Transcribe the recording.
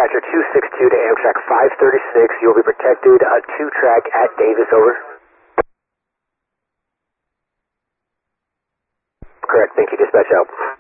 Dispatcher 262 to Amtrak 536. You will be protected 2-track at Davis, over. Correct, thank you, dispatch out.